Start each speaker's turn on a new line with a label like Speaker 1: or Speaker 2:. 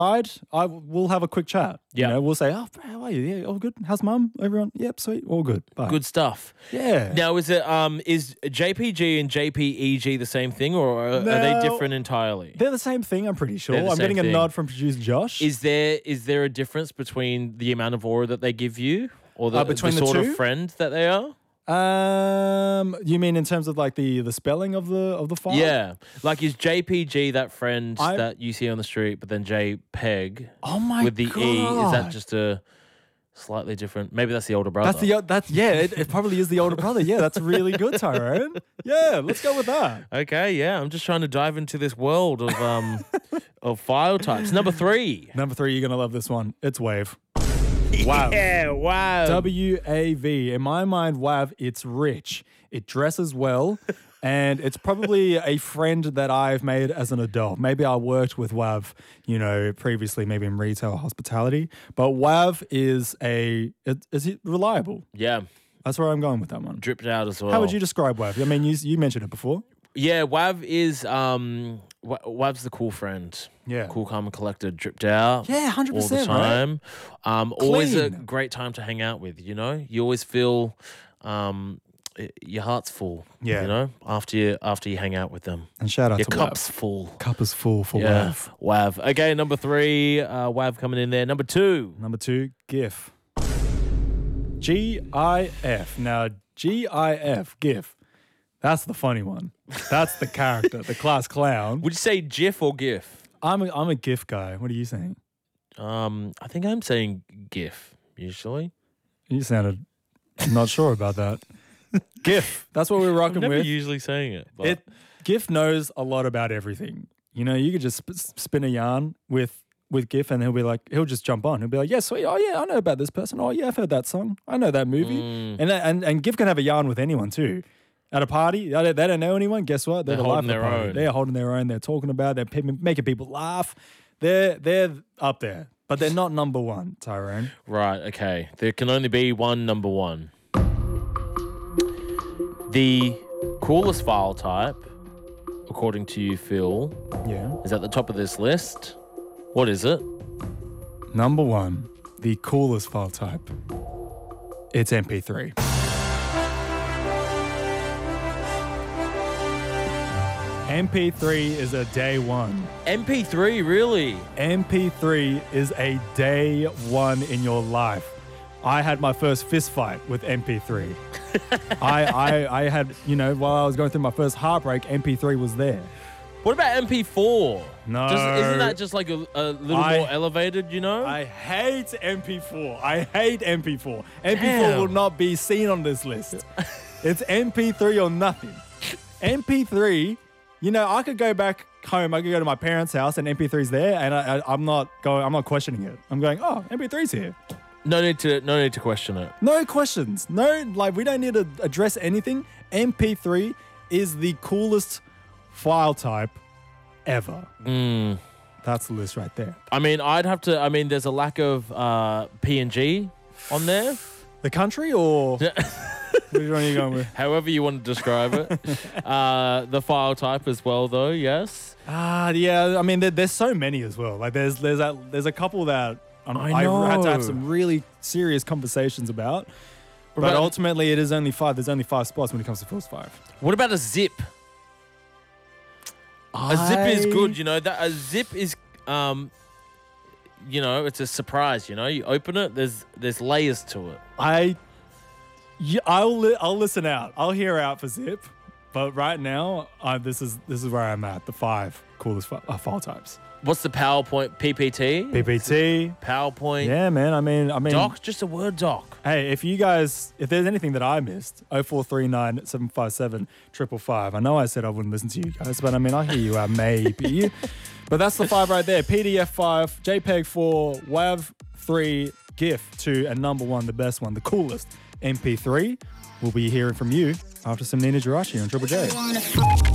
Speaker 1: we'll have a quick chat.
Speaker 2: Yeah.
Speaker 1: You know, we'll say, oh, how are you? Yeah, all good. How's mum? Everyone? Yep, sweet. All good. Bye.
Speaker 2: Good stuff.
Speaker 1: Yeah.
Speaker 2: Now, is JPG and JPEG the same thing, or are they different entirely?
Speaker 1: They're the same thing, I'm pretty sure.
Speaker 2: They're the
Speaker 1: I'm
Speaker 2: same
Speaker 1: getting a
Speaker 2: thing.
Speaker 1: nod from producer Josh.
Speaker 2: Is there a difference between the amount of aura that they give you, or
Speaker 1: between
Speaker 2: the
Speaker 1: the
Speaker 2: sort
Speaker 1: two?
Speaker 2: of friend that they are?
Speaker 1: You mean in terms of like the spelling of the file?
Speaker 2: Yeah, like is JPG that friend
Speaker 1: I-
Speaker 2: that you see on the street, but then JPEG
Speaker 1: Oh my
Speaker 2: with the
Speaker 1: God.
Speaker 2: E, is that just a slightly different? Maybe that's the older brother.
Speaker 1: It probably is the older brother. Yeah, that's really good, Tyrone. Yeah, let's go with that.
Speaker 2: Okay, yeah, I'm just trying to dive into this world of of file types. Number 3.
Speaker 1: Number 3, you're gonna love this one. It's WAV. WAV.
Speaker 2: Yeah, wow.
Speaker 1: WAV. In my mind, WAV, it's rich. It dresses well. And it's probably a friend that I've made as an adult. Maybe I worked with WAV, previously, maybe in retail or hospitality. But WAV is reliable.
Speaker 2: Yeah,
Speaker 1: That's where I'm going with that one.
Speaker 2: dripped out as well.
Speaker 1: How would you describe WAV? I mean, you mentioned it before.
Speaker 2: Yeah, WAV is WAV's the cool friend.
Speaker 1: Yeah.
Speaker 2: Cool, calm, and collected, dripped out.
Speaker 1: Yeah, 100%,
Speaker 2: all the
Speaker 1: right?
Speaker 2: time. Always a
Speaker 1: Clean.
Speaker 2: great time to hang out with. You always feel your heart's full.
Speaker 1: Yeah.
Speaker 2: After you hang out with them.
Speaker 1: And shout out
Speaker 2: Your
Speaker 1: to
Speaker 2: cup's
Speaker 1: WAV.
Speaker 2: full.
Speaker 1: Cup is full for
Speaker 2: Yeah,
Speaker 1: WAV.
Speaker 2: WAV. Okay, number 3, WAV coming in there. Number 2.
Speaker 1: Number 2, GIF. GIF. Now, GIF, that's the funny one. That's the character, the class clown.
Speaker 2: Would you say GIF or GIF?
Speaker 1: I'm a GIF guy. What are you saying?
Speaker 2: I think I'm saying GIF usually.
Speaker 1: You sounded not sure about that. GIF. That's what we're
Speaker 2: I'm
Speaker 1: rocking
Speaker 2: never
Speaker 1: with.
Speaker 2: usually saying it. But
Speaker 1: GIF knows a lot about everything. You could just spin a yarn with GIF and he'll just jump on. He'll be like, yeah, sweet. Oh, yeah, I know about this person. Oh, yeah, I've heard that song. I know that movie. And GIF can have a yarn with anyone too. At a party, they don't know anyone. Guess what? They're the life of
Speaker 2: holding
Speaker 1: the
Speaker 2: their
Speaker 1: party.
Speaker 2: own.
Speaker 1: They're holding their own. They're talking about it. They're making people laugh. They're up there. But they're not number one, Tyrone.
Speaker 2: Right, okay. There can only be one number 1. The coolest file type, according to you, Phil,
Speaker 1: Yeah.
Speaker 2: is at the top of this list. What is it?
Speaker 1: Number 1, the coolest file type. It's MP3. MP3 is a day one.
Speaker 2: MP3, really?
Speaker 1: MP3 is a day one in your life. I had my first fist fight with MP3. I had, while I was going through my first heartbreak, MP3 was there.
Speaker 2: What about MP4?
Speaker 1: No.
Speaker 2: Isn't that just like a little more elevated,
Speaker 1: I hate MP4. I hate MP4. MP4
Speaker 2: Damn.
Speaker 1: will not be seen on this list. It's MP3 or nothing. MP3, I could go back home. I could go to my parents' house and MP3's there, and I'm not questioning it. I'm going, oh, MP3's here.
Speaker 2: No need to question it.
Speaker 1: No questions. We don't need to address anything. MP3 is the coolest file type ever. That's the list right there.
Speaker 2: I mean, there's a lack of PNG on there.
Speaker 1: The country or which one are you going with?
Speaker 2: However you want to describe it. The file type as well, though, yes.
Speaker 1: Yeah. I mean, there's so many as well. Like there's a couple that
Speaker 2: I know.
Speaker 1: had to have some really serious conversations about. But ultimately, it is only 5. There's only 5 spots when it comes to Phil's 5.
Speaker 2: What about a zip? A zip is good, That a zip is, it's a surprise. You open it. There's layers to it.
Speaker 1: I'll listen out. I'll hear out for zip. But right now, this is where I'm at. The 5 coolest file types.
Speaker 2: What's the PowerPoint PPT?
Speaker 1: PPT.
Speaker 2: PowerPoint.
Speaker 1: Yeah, man. I mean,
Speaker 2: Doc, just a Word doc.
Speaker 1: Hey, if there's anything that I missed, 0439 757 555. I know I said I wouldn't listen to you guys, but I hear you out, maybe. But that's the 5 right there. PDF 5, JPEG 4, WAV 3, GIF 2, and number 1, the best one, the coolest, MP3. We'll be hearing from you after some Nina Jirachi on Triple J.